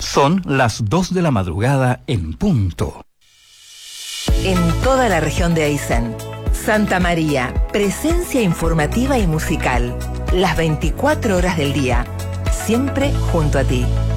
Son las 2 de la madrugada en punto. En toda la región de Aysén, Santa María, presencia informativa y musical, las 24 horas del día, siempre junto a ti.